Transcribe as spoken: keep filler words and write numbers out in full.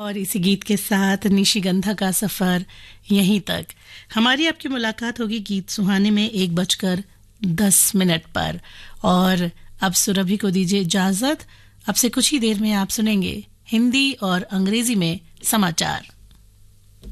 और इसी गीत के साथ निशिगंधा का सफर यहीं तक। हमारी आपकी मुलाकात होगी गीत सुहाने में एक बजकर दस मिनट पर। और अब सुरभि को दीजिए इजाजत। अब से कुछ ही देर में आप सुनेंगे हिंदी और अंग्रेजी में समाचार।